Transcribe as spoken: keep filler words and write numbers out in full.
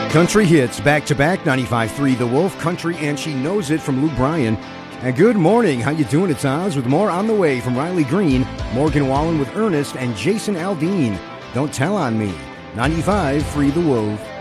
Country hits back-to-back, ninety-five point three The Wolf, Country and She Knows It from Luke Bryan. And good morning. How you doing? It's Oz with more on the way from Riley Green, Morgan Wallen with Ernest, and Jason Aldean. Don't tell on me. ninety-five point three The Wolf.